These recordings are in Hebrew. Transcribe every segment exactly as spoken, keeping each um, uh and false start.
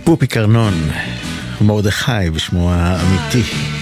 פופי קרנון, מרדכי בשמו האמיתי.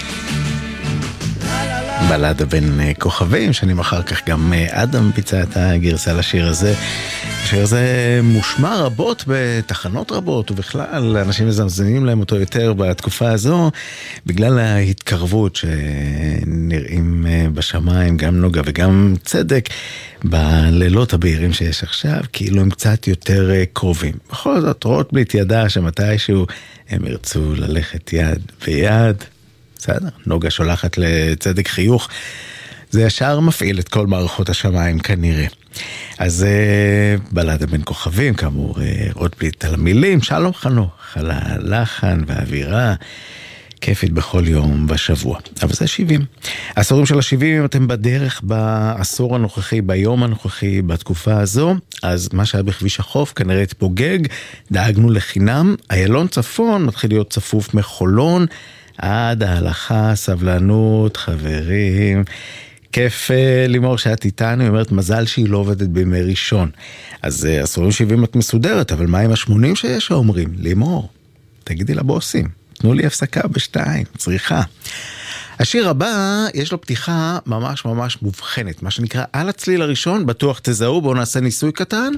בלדה בין כוכבים, שנים אחר כך גם אדם ביצע את הגרסה לשיר הזה. השיר הזה מושמע רבות בתחנות רבות, ובכלל אנשים מזמזמים להם אותו יותר בתקופה הזו, בגלל ההתקרבות שנראים בשמיים, גם נוגה וגם צדק, בלילות הבהירים שיש עכשיו, כאילו הם קצת יותר קרובים. בכל זאת, רוטבליט ידע שמתישהו הם ירצו ללכת יד ביד. בסדר, נוגה שולחת לצדק חיוך, זה ישר מפעיל את כל מערכות השמיים כנראה. אז בלדה בין כוכבים, כאמור, רוטבליט על המילים, שלום חנוך, על הלחן והאווירה, כיפית בכל יום בשבוע. אבל זה שבעים. העשורים של השבעים, אם אתם בדרך בעשור הנוכחי, ביום הנוכחי, בתקופה הזו, אז מה שהיה בכביש החוף כנראה התפוגג, דאגנו לחינם, איילון צפון מתחיל להיות צפוף מחולון, עד ההלכה, סבלנות, חברים, כיף לימור שאת איתנו, היא אומרת מזל שהיא לא עובדת בימי ראשון. אז עשורים שבעים את מסודרת, אבל מה עם השמונים שיש האומרים? לימור, תגידי לבוסים, תנו לי הפסקה בשתיים, צריכה. השיר הבא, יש לו פתיחה ממש ממש מובחנת, מה שנקרא על הצליל הראשון, בטוח תזהו, בואו נעשה ניסוי קטן.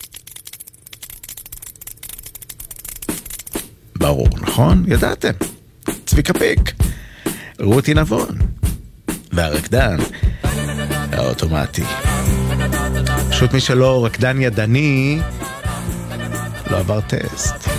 ברור, נכון? ידעתם. צביקה פיק, רותי נבון, והרקדן האוטומטי. פשוט מי שלא רקדן ידני, לא עבר טסט.